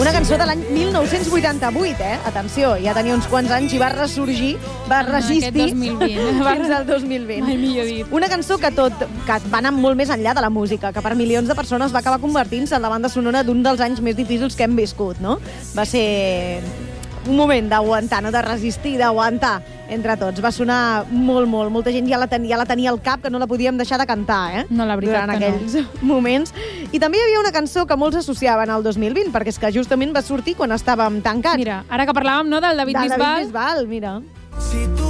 Una cançó de l'any 1988, Atenció, ja tenia uns quants anys i va ressorgir, va resistir Aquest 2020. fins al 2020. Mai millor dit. Una cançó que va anar molt més enllà de la música, que per milions de persones va acabar convertint-se en la banda sonora d'un dels anys més difícils que hem viscut, no? Va ser un moment d'aguantar, no? De resistir, d'aguantar entre tots. Va sonar molt, molt. Molta gent ja la tenia al cap, que no la podíem deixar de cantar, No, la veritat durant que aquells moments. I també hi havia una cançó que molts associaven al 2020, perquè és que justament va sortir quan estàvem tancats. Mira, ara que parlàvem, no, del David Bisbal. David Bisbal, mira. Si tu